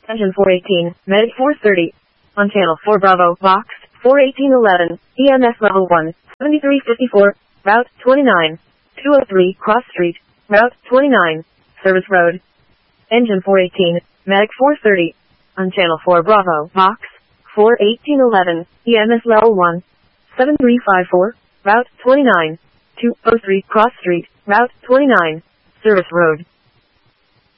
Engine 418, Medic 430. On Channel 4 Bravo, Box 41811, EMS Level 1, 7354, Route 29, 203 Cross Street, Route 29, Service Road. Engine 418, Medic 430. On Channel 4 Bravo, Box 41811, EMS Level 1, 7354, Route 29, 203 Cross Street, Route 29, Service Road.